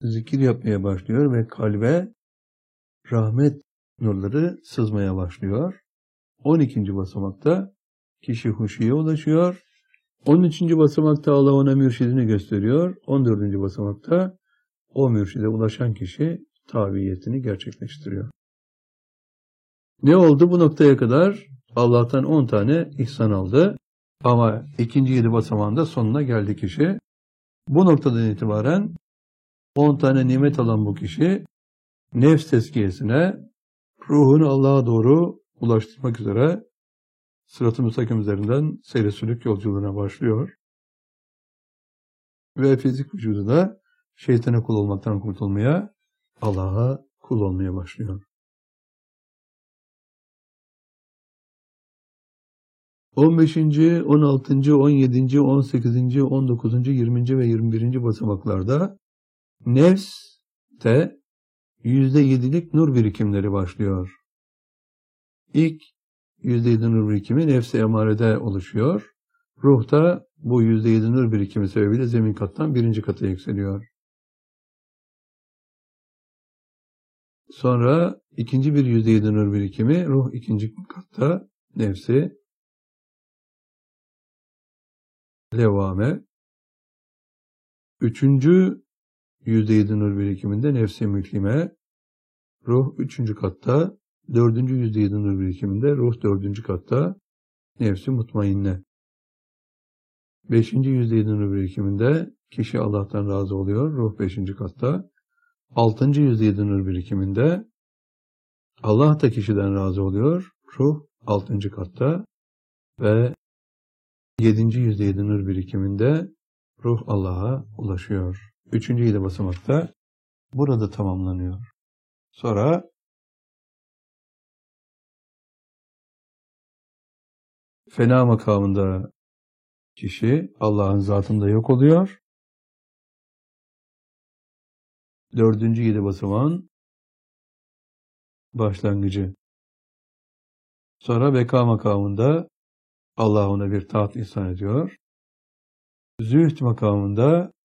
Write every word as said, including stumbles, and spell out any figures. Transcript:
zikir yapmaya başlıyor ve kalbe rahmet nurları sızmaya başlıyor. on ikinci basamakta kişi huşuya ulaşıyor. on üçüncü basamakta Allah ona mürşidini gösteriyor. on dördüncü basamakta o mürşide ulaşan kişi tabiyetini gerçekleştiriyor. Ne oldu bu noktaya kadar? Allah'tan on tane ihsan aldı. Ama ikinci yedi basamağında sonuna geldi kişi. Bu noktadan itibaren on tane nimet alan bu kişi nefs tezkiyesine, ruhunu Allah'a doğru ulaştırmak üzere sırat-ı müstakim üzerinden seyre sülük yolculuğuna başlıyor. Ve fizik vücudu da şeytana kul olmaktan kurtulmaya, Allah'a kul olmaya başlıyor. on beşinci, on altıncı, on yedinci, on sekizinci, on dokuzuncu, yirminci ve yirmi birinci basamaklarda nefste yüzde yedilik nur birikimleri başlıyor. İlk yüzde yedi nur birikimi nefs-i emarede oluşuyor. Ruhta bu yüzde yedi nur birikimi sebebiyle zemin kattan birinci kata yükseliyor. Sonra ikinci bir yüzde yedi nur birikimi, ruh ikinci katta nefsi levame. Üçüncü yüzde yedi nur birikiminde nefsi müklime, ruh üçüncü katta. Dördüncü yüzde yedi nur birikiminde ruh dördüncü katta nefsi mutmainne. Beşinci yüzde yedi nur birikiminde kişi Allah'tan razı oluyor. Ruh beşinci katta. Altıncı yüzde yedi nur birikiminde Allah da kişiden razı oluyor. Ruh altıncı katta. Ve yedinci yüzde yedi nur birikiminde ruh Allah'a ulaşıyor. Üçüncü yedi basamakta burada tamamlanıyor. Sonra fena makamında kişi Allah'ın zatında yok oluyor. Dördüncü yedi basamağın başlangıcı. Sonra beka makamında Allah ona bir taht ihsan ediyor. Zühd makamında